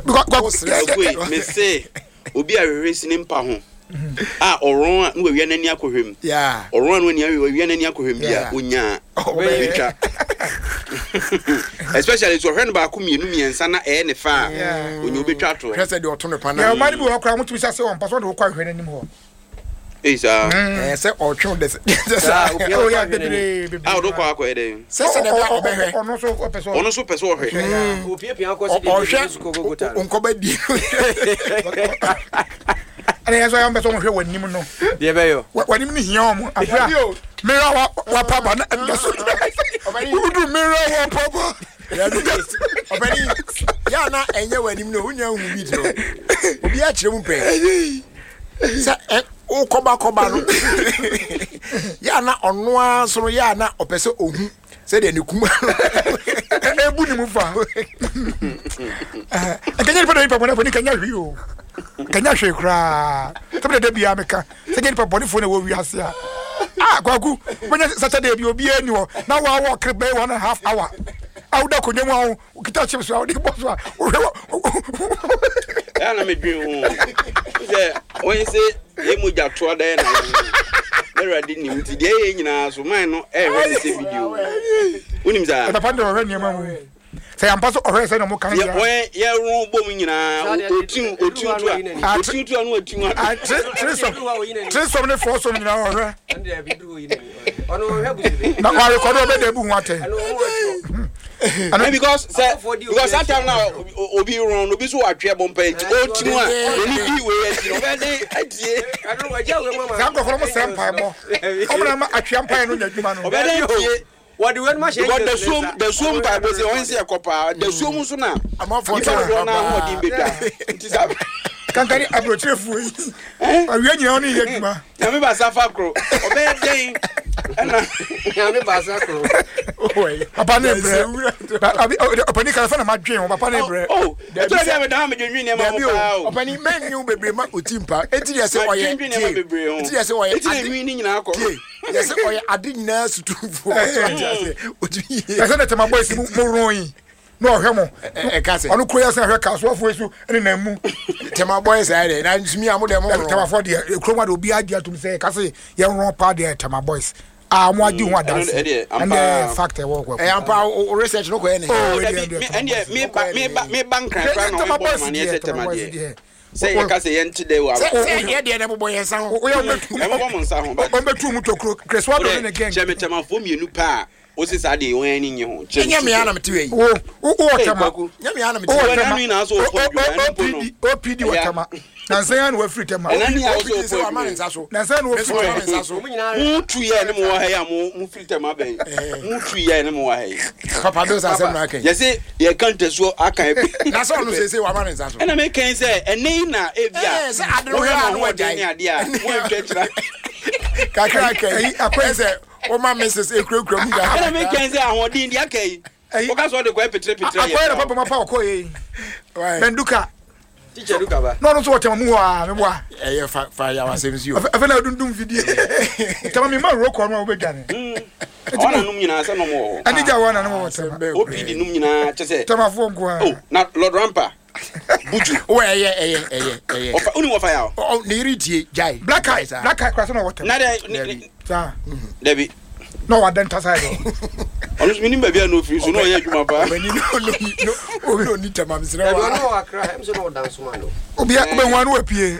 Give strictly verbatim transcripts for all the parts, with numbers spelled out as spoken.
because me say obi a racing in pa ho ah oron no we nani akohwem yeah oron no ni we nani akohwem bia onya betwa especially so hwen ba ko mienu miensa na e ne fa onya obetwa to press the otono pa na ya mani bi ho kra mo tumi sase on paso de wo kwa hwen anim ho isa eh say otwe de oh ya bebre ah do kwa kwa ede say say na bia obehwe ono so peso ono so peso ohwe opie pia ko se de su ko gogota onko ba di ana ya so ya mbeso mo hwe wanim no de be yo wanim ni hia mo afra mera wa wa papa na so obani udu mera wa papa obani ya na enye wanim no unya hu bi to obi a kire mu pe sa o koba koba no ya na ono asoro ya na opese ohu se de ne kuma ebu ni mu fa eh kanya pa do pa bona foni kanya hwi o kanya hwe kra tabe de bia meka se kanya pa boni foni wo wi ase a ah kwaku bonya Saturday bi obi ani ho na wa wa krebe one and a half hour awuda ko nyemu awu kita chips awu de boss wa ya na me dwen ho se when say e mo ja to da na na ready ni mti de ye nyina so man no e ready se video unim za da pande o nyema mu se ampa so o se no mo kan ya we ye ru bom nyina otin otin tu a otin tu anu otin a tre so tre so ne for so nyina o hwe ande bi duro yine ono hwe bu na wa record o be de bu hu ate and because say because that time now obi run obi so atwe bompa enti o tinu a oni bi we enti o be dey adie anu wa ja we mama sam ko mo sem pa mo o bra ma atwe mpa no nyadwuma no o be dey adie what the one machine the sum the sum pa bo say on say kopa the sum so na amafo na ho di beta enti sa kankari abrochefu yi awie nyina oni yadwuma na me ba safa kro o be dey ana na me ba sa kro oi papa ne bre abi opani kala fa na madwen papa ne bre oh e to dey me da me dwen ni ma mo pa o opani menu bebre ma otimpa enti dey say oye enti dey say oye enti dey ni nyina akọ dey say oye ade nyina sutumfo oti ya say na tema boys mu ron no hwe mo e ka say onu kroya say hwe kaso afo esu ene na mu tema boys aye na nsumi amu dem mo tema for de kroma de obi adi atum say ka say ye ron pa de tema boys ah mo adi hu adanse and the fact e work work e ampa research no ko ene and me me me bank cry cry no mo man ye say tema de say ye ka say ye nti de wa say ye de na bobo ye san ho o ye metu e mo mo nsa ho ba o metu mu to kro kreswa do ne gang cheme tema fo mienu pa o se sa de won ani nye ho nya me ana mete we o o tema nya me ana mete we na nu na so o fo ju o P D watama na say an we free tema na ni a so so amane nsa so na say no free nsa so mu tu ye ne mo wa ha ya mo mu free tema ben mu tu ye ne mo wa ha papa do sa sem na kan ye say ye kan teso akan na so no say say wa amane nsa so na me kan say ene na e bia eh say adro ya no wa ni ade a mo en twa kakra kai akwai say o ma missus ekrokrom ga na me kan say ahodin dia kai o ka so de ko petre petre ye akwai na papa mapa ko ye menduka teacher duka ba no no so tema mu wa me boa eh fa fa ya wasem si o afa na dundum video tema mi ma ro ko no we gane ona num nyina se no mo ani ja wana no mo tema o pidi num nyina che se tema fo nko oh na Lord Rampa buju o eh eh eh eh eh o fa uni wo fa ya o ne ritie jai black eye black eye kwase no water na de ta Debi no wa denta side onu mi ni ba bia no free so no ye adwuma pa bani no no o no ni tamam sira wa no akra em so no dance man no obi obi wan no apie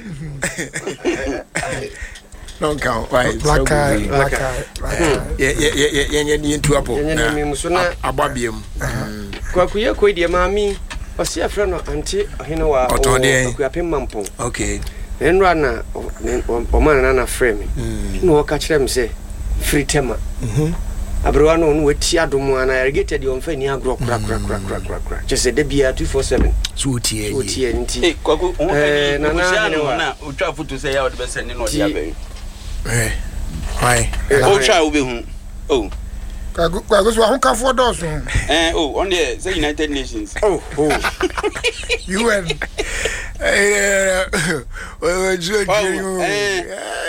no count right black eye black eye ye ye ye ye ni ntu apo ye ni mi muso na agbabiem kwakuye ko die mami osi afra no anti ohene wa akuapem mampon okay enra na o man na na frame no wo ka kire me say free tema mhm abrewa no no wati adomo ana irrigated on fa ni agro kra kra kra kra kra kra just de bia two four seven so tie o tie nti eh kwaku eh na na na o twa foto say ya o de be send no dia be eh why o twa o be hu oh kwaku kwaku so ahun ka for dos eh oh on the say United Nations oh oh U N eh eh